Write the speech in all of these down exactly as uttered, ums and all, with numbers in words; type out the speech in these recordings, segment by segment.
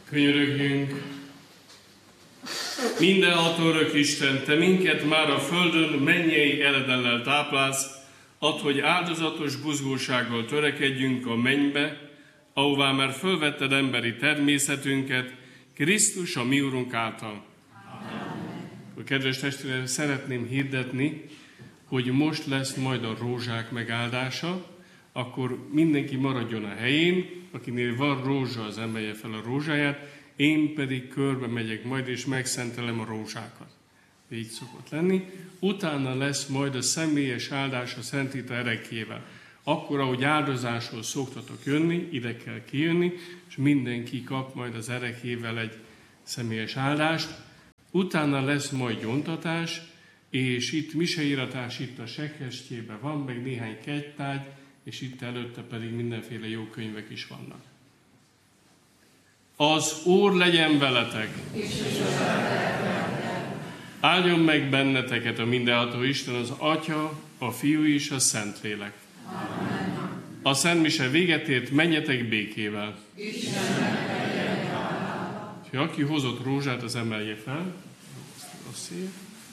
Könyörögjünk! Mindenható örök Isten, Te minket már a földön mennyei eredellel táplálsz, add, hogy áldozatos buzgósággal törekedjünk a mennybe, ahová már fölvetted emberi természetünket, Krisztus a mi Urunk által. Amen. Kedves testvérek, szeretném hirdetni, hogy most lesz majd a rózsák megáldása, akkor mindenki maradjon a helyén, akinél van rózsa, az emelje fel a rózsáját, én pedig körbe megyek majd, és megszentelem a rózsákat. Így szokott lenni. Utána lesz majd a személyes áldás a Szentita ereklyével. Akkor, ahogy áldozáshoz szoktatok jönni, ide kell kijönni, és mindenki kap majd az ereklyével egy személyes áldást. Utána lesz majd gyontatás, és itt miseiratás, itt a sekkestjében van, meg néhány kegytárgy, és itt előtte pedig mindenféle jó könyvek is vannak. Az Úr legyen veletek! Áldjon meg benneteket a mindenható Isten, az Atya, a Fiú és a Szentlélek. Amen. A Szent Mise véget ért, menjetek békével. Ha aki hozott rózsát, az emelje fel. A szép.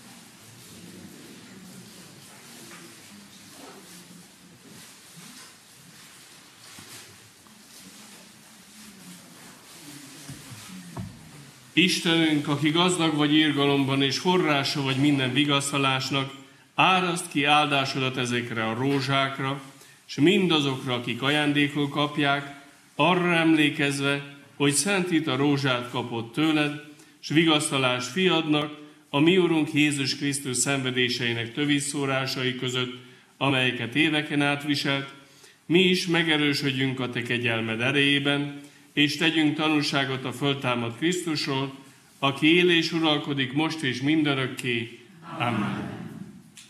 Istenünk, aki gazdag vagy irgalomban, és forrása vagy minden vigasztalásnak, áraszt ki áldásodat ezekre a rózsákra, és mindazokra, akik ajándékul kapják, arra emlékezve, hogy Szent a rózsát kapott tőled, és vigasztalás fiadnak, a mi Urunk Jézus Krisztus szenvedéseinek tövisszórásai között, amelyeket éveken átviselt, mi is megerősödjünk a te kegyelmed erejében, és tegyünk tanúságot a föltámadt Krisztusról, aki él és uralkodik most és mindörökké. Amen.